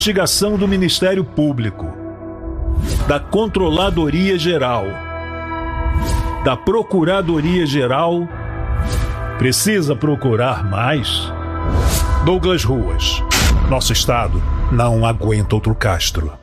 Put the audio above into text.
investigação do Ministério Público, da Controladoria Geral, da Procuradoria Geral. Precisa procurar mais? Douglas Ruas. Nosso estado não aguenta outro Castro.